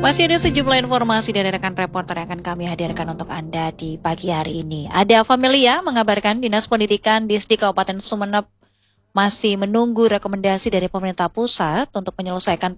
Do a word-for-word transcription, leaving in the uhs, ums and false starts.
Masih ada sejumlah informasi dari rekan reporter yang akan kami hadirkan untuk Anda di pagi hari ini. Ada Familia mengabarkan Dinas Pendidikan Distrik Kabupaten Sumeneb masih menunggu rekomendasi dari pemerintah pusat untuk menyelesaikan